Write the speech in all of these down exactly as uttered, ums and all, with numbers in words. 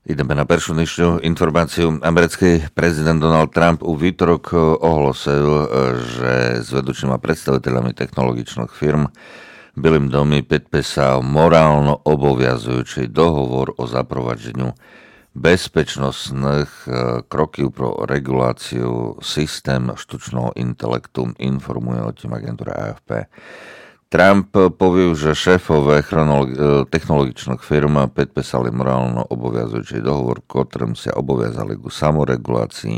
Ideme na peršiu dnešnú informáciu. Americký prezident Donald Trump u výtorok ohlásil, že s vedúcimi predstaviteľami technologičných firm Billym domy podpísal morálno obovязуючий dohovor o zaprovádzeniu bezpečnostných krokov pro reguláciu systém štučného intelektu, informuje o tým agentúra á ef pé. Trump povie, že šéfové technologičných firm podpísali morálno obovязуючий dohovor, ktorým sa obaviazali ku samoregulácii.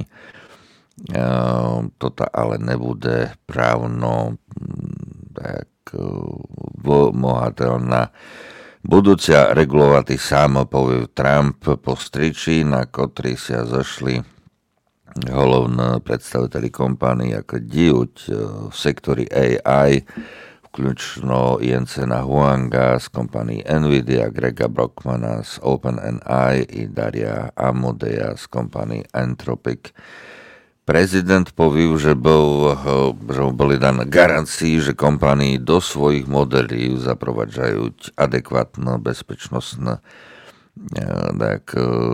Toto ale nebude právno tak vymohateľná. Budúcia regulovatý sám, povie Trump po striči, na ktorý sa zašli hlavní predstaviteľi kompánií ako diuť v sektori á í, vključno Jensena Huanga z kompanii Nvidia, Grega Brockmana z OpenAI i Daria Amodeja z kompanii Anthropic. Prezident povie, že, bol, že boli dané garancii, že kompanii do svojich modelí zaprovádzajú adekvátne bezpečnostné tak,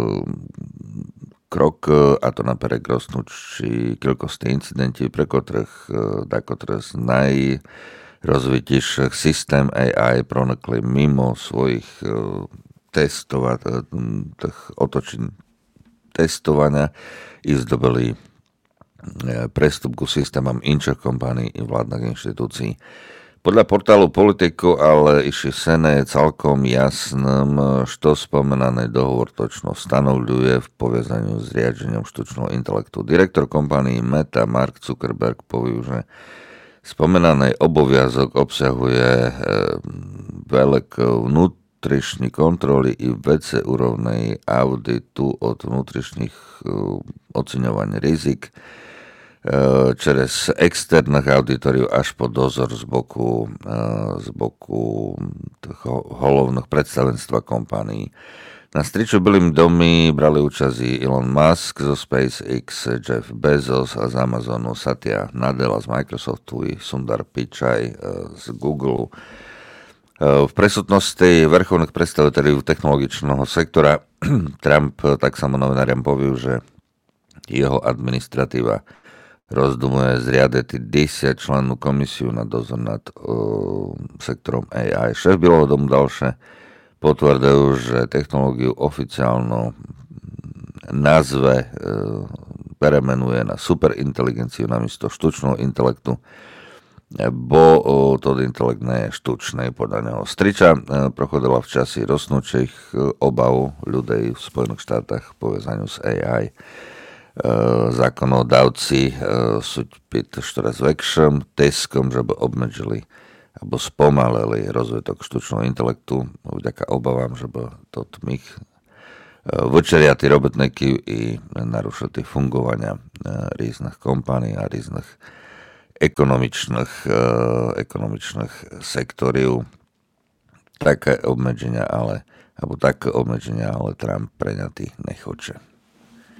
krok, a to napriek rostnúči kilkosti incidentí, pre ktorých z najrozvitejších systém á í pronikli mimo svojich testov, otočení testovania i zdobili prestup ku systémom inších kompánií i vládnych inštitúcií. Podľa portálu Politico ale ešte sene je celkom jasným, što spomenaný dohovor točno stanovľuje v povezaniu s riadením štučného intelektu. Direktor kompánii Meta Mark Zuckerberg povie, že spomenaný oboviazok obsahuje e, veľké vnútrišní kontroly i vece úrovnej auditu od vnútrišných e, oceňovaní rizik čez externých auditoriów až po dozor z boku, z boku hlavných predstavenstva kompánií. Na striču Billym domy brali účasť Elon Musk zo SpaceX, Jeff Bezos a z Amazonu, Satya Nadella z Microsoftu i Sundar Pichai z Google. V presutnosti vrcholných predstaviteľov technologičného sektora Trump tak samo novináriam povie, že jeho administratíva rozdumuje zriadiť desaťčlennú komisiu na dozor nad uh, sektorom á í. Šéf Bieleho domu ďalšie potvrdujú, že technológiu oficiálno nazve uh, premenuje na superinteligenciu namiesto štučného intelektu, bo uh, to intelekt nie je štučný podľa neho. Striča uh, prochodila v časi rostnúcich uh, obav ľudí v Spojených štátach v povezaniu s á í. Zákonodavci sú byť čoraz väčším tiskom, že by obmedzili alebo spomalili rozvitok štučného intelektu vďaka obavám, že by to tmých vyčeria tí robotníky i narušili fungovania rôznych kompánií a rôznych ekonomičných, ekonomičných sektoriów. Také obmedzenia ale, alebo také obmedzenia ale Trump preňatý nechoče.